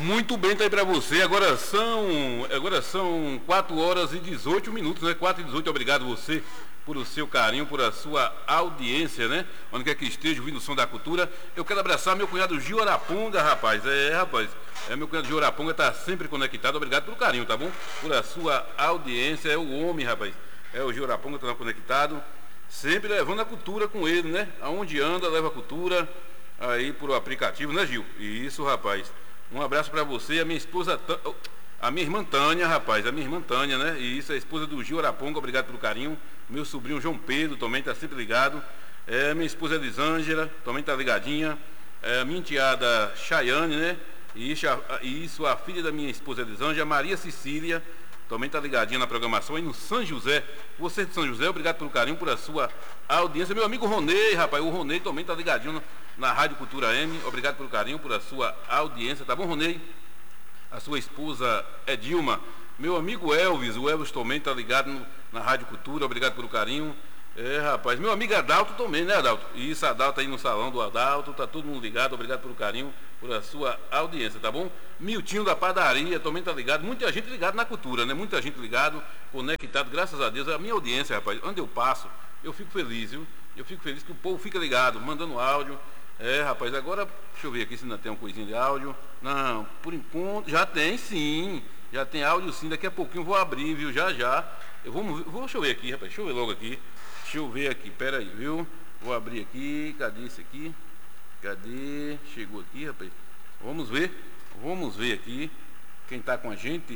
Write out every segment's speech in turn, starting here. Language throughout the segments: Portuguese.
Muito bem, tá aí pra você. Agora são 4 horas e 18 minutos, né? 4 e 18. Obrigado você por o seu carinho, por a sua audiência, né? Onde quer que esteja ouvindo o som da cultura. Eu quero abraçar meu cunhado Gil Araponga, rapaz. Rapaz. Meu cunhado Gil Araponga tá sempre conectado. Obrigado pelo carinho, tá bom? Por a sua audiência. É o homem, rapaz. É o Gil Araponga, tá conectado. Sempre levando a cultura com ele, né? Aonde anda, leva a cultura. Aí por aplicativo, né, Gil? Isso, rapaz. Um abraço pra você, a minha esposa, a minha irmã Tânia, rapaz, a minha irmã Tânia, né? E isso, a esposa do Gil Araponga, obrigado pelo carinho. Meu sobrinho João Pedro também tá sempre ligado. Minha esposa Elisângela, também tá ligadinha. Minha enteada Chayane, né? E isso, a filha da minha esposa Elisângela, Maria Cecília, também tá ligadinha na programação aí no São José. Você de São José, obrigado pelo carinho, por a sua audiência. Meu amigo Ronei, rapaz, o Ronei também tá ligadinho na Rádio Cultura M. Obrigado pelo carinho, por a sua audiência, tá bom, Ronei? A sua esposa é Dilma. Meu amigo Elvis, o Elvis também tá ligado na Rádio Cultura, obrigado pelo carinho. Rapaz, meu amigo Adalto também, né, Adalto? Isso, Adalto aí no salão do Adalto, tá todo mundo ligado, obrigado pelo carinho, por a sua audiência, tá bom? Miltinho da padaria também tá ligado, muita gente ligado na cultura, né? Muita gente ligado, conectado, graças a Deus, a minha audiência, rapaz, onde eu passo, eu fico feliz, viu? Eu fico feliz que o povo fica ligado, mandando áudio. Rapaz, agora, deixa eu ver aqui se ainda tem uma coisinha de áudio. Não, por enquanto, já tem sim, já tem áudio sim, daqui a pouquinho eu vou abrir, viu? Já. Deixa eu ver aqui, rapaz, deixa eu ver logo aqui. Deixa eu ver aqui, pera aí, viu? Vou abrir aqui, cadê esse aqui? Cadê? Chegou aqui, rapaz. Vamos ver aqui quem tá com a gente.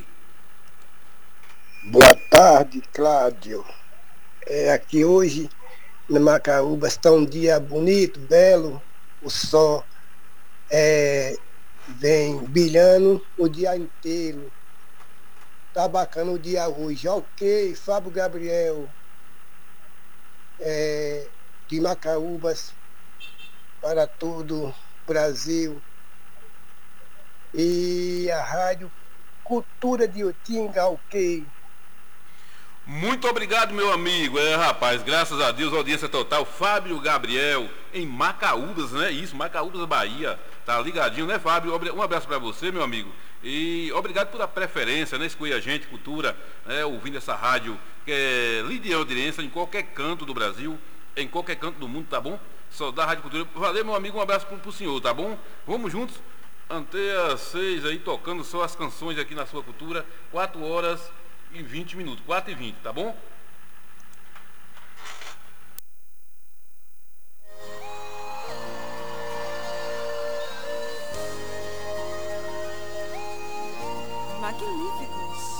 Boa tarde, Cláudio. Aqui hoje, na Macaúba, está um dia bonito, belo. O sol vem brilhando o dia inteiro. Tá bacana o dia hoje. Ok, Fábio Gabriel, de Macaúbas, para todo o Brasil. E a Rádio Cultura de Utinga, ok. Muito obrigado, meu amigo. Rapaz, graças a Deus, audiência total. Fábio Gabriel, em Macaúbas, né? Isso, Macaúbas, Bahia. Tá ligadinho, né, Fábio? Um abraço para você, meu amigo. E obrigado pela preferência, né? Escolher a gente, cultura, né? Ouvindo essa rádio, que é líder de audiência em qualquer canto do Brasil, em qualquer canto do mundo, tá bom? Só da Rádio Cultura. Valeu, meu amigo, um abraço pro senhor, tá bom? Vamos juntos, até às 6 aí, tocando só as canções aqui na sua cultura, 4 horas e 20 minutos, 4 e 20, tá bom? Magnífico.